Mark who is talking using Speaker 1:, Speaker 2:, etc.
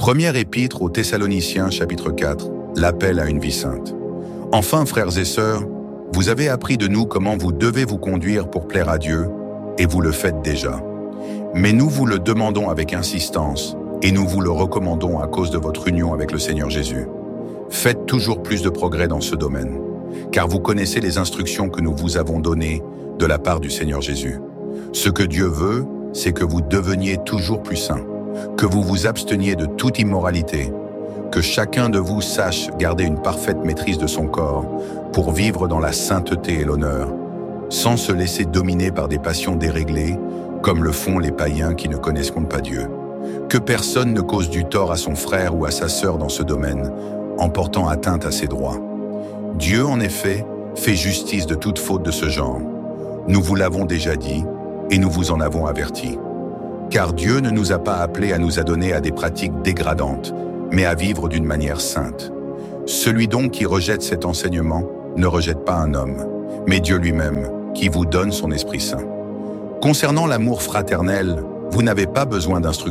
Speaker 1: Première épître aux Thessaloniciens, chapitre 4, l'appel à une vie sainte. Enfin, frères et sœurs, vous avez appris de nous comment vous devez vous conduire pour plaire à Dieu, et vous le faites déjà. Mais nous vous le demandons avec insistance, et nous vous le recommandons à cause de votre union avec le Seigneur Jésus. Faites toujours plus de progrès dans ce domaine, car vous connaissez les instructions que nous vous avons données de la part du Seigneur Jésus. Ce que Dieu veut, c'est que vous deveniez toujours plus saints, que vous vous absteniez de toute immoralité, que chacun de vous sache garder une parfaite maîtrise de son corps pour vivre dans la sainteté et l'honneur, sans se laisser dominer par des passions déréglées, comme le font les païens qui ne connaissent pas Dieu. Que personne ne cause du tort à son frère ou à sa sœur dans ce domaine, en portant atteinte à ses droits. Dieu, en effet, fait justice de toute faute de ce genre. Nous vous l'avons déjà dit, et nous vous en avons averti. Car Dieu ne nous a pas appelés à nous adonner à des pratiques dégradantes, mais à vivre d'une manière sainte. Celui donc qui rejette cet enseignement ne rejette pas un homme, mais Dieu lui-même, qui vous donne son Esprit Saint. Concernant l'amour fraternel, vous n'avez pas besoin d'instructions.